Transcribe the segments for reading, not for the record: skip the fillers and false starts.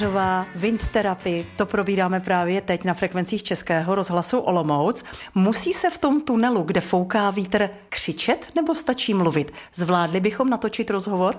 Wind terapii, to probíráme právě teď na frekvencích Českého rozhlasu Olomouc. Musí se v tom tunelu, kde fouká vítr, křičet nebo stačí mluvit? Zvládli bychom natočit rozhovor?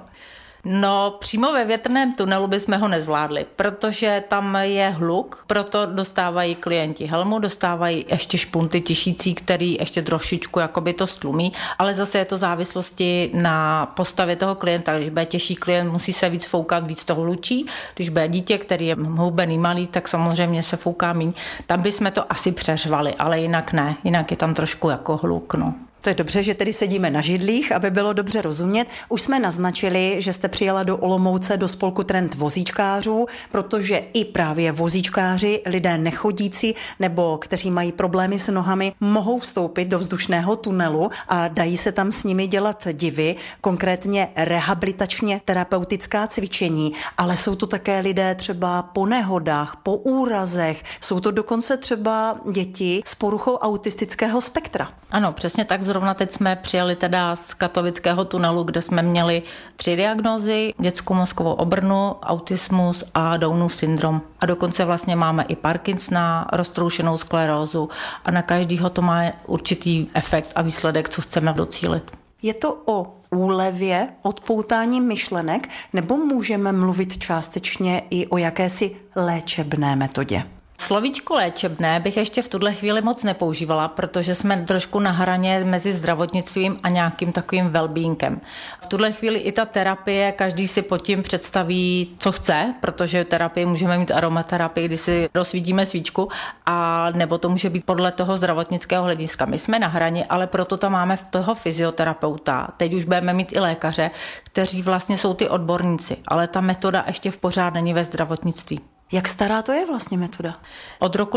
No, přímo ve větrném tunelu bychom ho nezvládli, protože tam je hluk, proto dostávají klienti helmu, dostávají ještě špunty tišící, který ještě trošičku jakoby to stlumí, ale zase je to závislosti na postavě toho klienta. Když bude těžší klient, musí se víc foukat, víc toho hlučí. Když bude dítě, který je houbený malý, tak samozřejmě se fouká míň. Tam bychom to asi přeřvali, ale jinak ne, jinak je tam trošku jako hluk, no. To je dobře, že tedy sedíme na židlích, aby bylo dobře rozumět. Už jsme naznačili, že jste přijela do Olomouce do spolku Trend vozíčkářů, protože i právě vozíčkáři, lidé nechodící nebo kteří mají problémy s nohami, mohou vstoupit do vzdušného tunelu a dají se tam s nimi dělat divy, konkrétně rehabilitačně terapeutická cvičení, ale jsou to také lidé třeba po nehodách, po úrazech, jsou to dokonce třeba děti s poruchou autistického spektra. Ano, přesně tak. Zrovna teď jsme přijeli teda z katovického tunelu, kde jsme měli 3 diagnózy, dětskou mozkovou obrnu, autismus a Downův syndrom. A dokonce vlastně máme i Parkinsona, roztroušenou sklerózu a na každýho to má určitý efekt a výsledek, co chceme docílit. Je to o úlevě, odpoutání myšlenek, nebo můžeme mluvit částečně i o jakési léčebné metodě? Slovíčko léčebné bych ještě v tuhle chvíli moc nepoužívala, protože jsme trošku na hraně mezi zdravotnictvím a nějakým takovým wellbeingem. V tuhle chvíli i ta terapie, každý si pod tím představí, co chce, protože terapii můžeme mít aromaterapii, kdy si rozsvítíme svíčku, a nebo to může být podle toho zdravotnického hlediska. My jsme na hraně, ale proto tam máme toho fyzioterapeuta. Teď už budeme mít i lékaře, kteří vlastně jsou ty odborníci, ale ta metoda ještě v pořád není ve zdravotnictví. Jak stará to je vlastně metoda? Od roku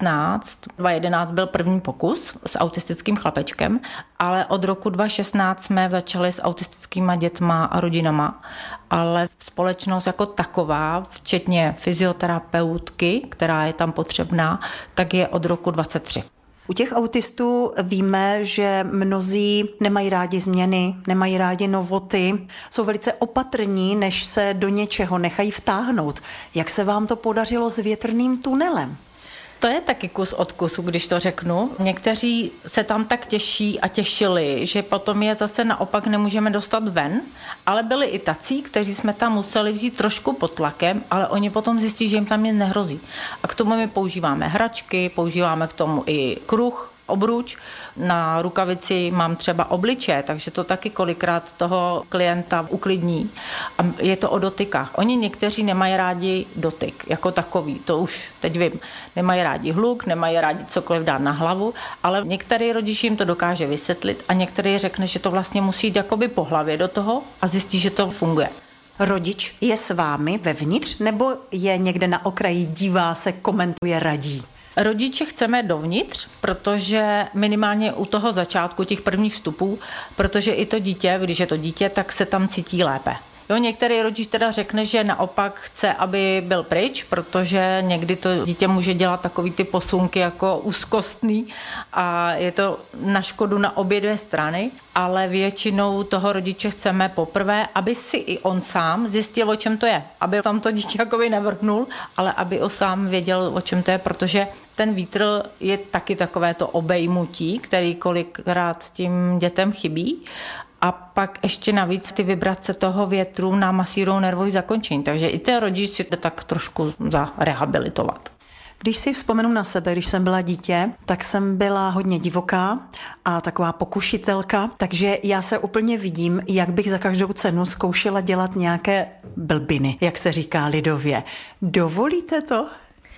2011 byl první pokus s autistickým chlapečkem, ale od roku 2016 jsme začali s autistickýma dětma a rodinama, ale společnost jako taková, včetně fyzioterapeutky, která je tam potřebná, tak je od roku 2023. U těch autistů víme, že mnozí nemají rádi změny, nemají rádi novoty, jsou velice opatrní, než se do něčeho nechají vtáhnout. Jak se vám to podařilo s větrným tunelem? To je taky kus od kusu, když to řeknu. Někteří se tam tak těší a těšili, že potom je zase naopak nemůžeme dostat ven, ale byli i tací, kteří jsme tam museli vzít trošku pod tlakem, ale oni potom zjistí, že jim tam nic nehrozí. A k tomu my používáme hračky, používáme k tomu i kruh, obruč, na rukavici mám třeba obliče, takže to taky kolikrát toho klienta uklidní. A je to o dotykách. Oni někteří nemají rádi dotyk jako takový, to už teď vím. Nemají rádi hluk, nemají rádi cokoliv dát na hlavu, ale některý rodič jim to dokáže vysvětlit a některý řekne, že to vlastně musí jít jakoby po hlavě do toho a zjistí, že to funguje. Rodič je s vámi vevnitř nebo je někde na okraji, dívá se, komentuje, radí? Rodiče chceme dovnitř, protože minimálně u toho začátku těch prvních vstupů, protože i to dítě, když je to dítě, tak se tam cítí lépe. Jo, některý rodič teda řekne, že naopak chce, aby byl pryč, protože někdy to dítě může dělat takový ty posunky jako úzkostný a je to na škodu na obě dvě strany, ale většinou toho rodiče chceme poprvé, aby si i on sám zjistil, o čem to je. Aby tam to dítě jakoby nevrhnul, ale aby on sám věděl, o čem to je, protože ten vítr je taky takové to obejmutí, který kolikrát tím dětem chybí. A pak ještě navíc ty vibrace toho větru nám masírují nervový zakončení, takže i ten rodič si to tak trošku zarehabilitovat. Když si vzpomenu na sebe, když jsem byla dítě, tak jsem byla hodně divoká a taková pokušitelka, takže já se úplně vidím, jak bych za každou cenu zkoušela dělat nějaké blbiny, jak se říká lidově. Dovolíte to?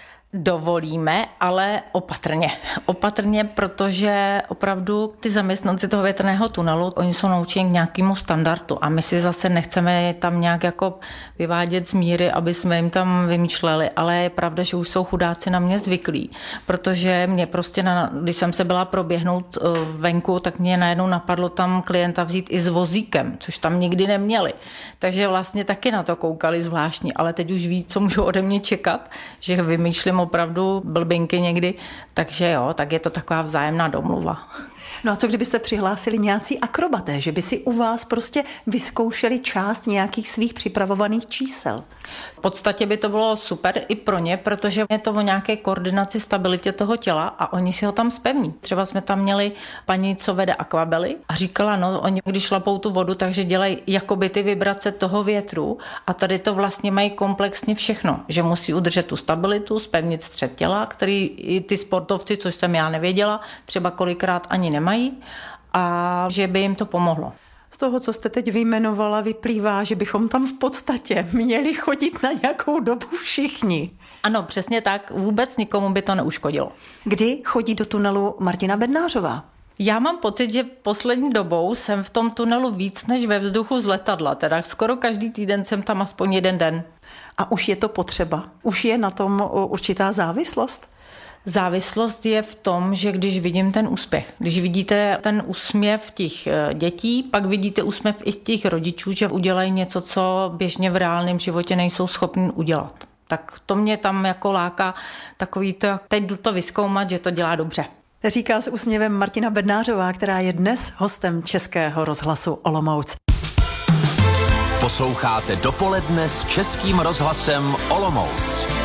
Dovolíme, ale opatrně. Opatrně, protože opravdu ty zaměstnanci toho větrného tunelu, oni jsou naučeni k nějakému standardu a my si zase nechceme tam nějak jako vyvádět z míry, aby jsme jim tam vymýšleli, ale je pravda, že už jsou chudáci na mě zvyklí, protože mě prostě, když jsem se byla proběhnout venku, tak mě najednou napadlo tam klienta vzít i s vozíkem, což tam nikdy neměli. Takže vlastně taky na to koukali zvláštně, ale teď už ví, co můžou ode mě čekat, že vymýšlím opravdu blbinky někdy, takže jo, tak je to taková vzájemná domluva. No a co kdyby se přihlásili nějací akrobaté, že by si u vás prostě vyzkoušeli část nějakých svých připravovaných čísel? V podstatě by to bylo super i pro ně, protože je to o nějaké koordinaci, stabilitě toho těla a oni si ho tam zpevní. Třeba jsme tam měli paní, co vede akvabely a říkala, no oni když šlapou tu vodu, takže dělají jakoby ty vibrace toho větru a tady to vlastně mají komplexně všechno, že musí udržet tu stabilitu, zpevnit střed těla, který i ty sportovci, což jsem já nevěděla, třeba kolikrát ani nemají a že by jim to pomohlo. Z toho, co jste teď vyjmenovala, vyplývá, že bychom tam v podstatě měli chodit na nějakou dobu všichni. Ano, přesně tak. Vůbec nikomu by to neuškodilo. Kdy chodí do tunelu Martina Bednářová? Já mám pocit, že poslední dobou jsem v tom tunelu víc než ve vzduchu z letadla. Teda skoro každý týden jsem tam aspoň jeden den. A už je to potřeba? Už je na tom určitá závislost? Závislost je v tom, že když vidím ten úspěch, když vidíte ten úsměv těch dětí, pak vidíte úsměv i těch rodičů, že udělají něco, co běžně v reálném životě nejsou schopni udělat. Tak to mě tam jako láká takový to, teď jdu to vyzkoumat, že to dělá dobře. Říká s úsměvem Martina Bednářová, která je dnes hostem Českého rozhlasu Olomouc. Posloucháte Dopoledne s Českým rozhlasem Olomouc.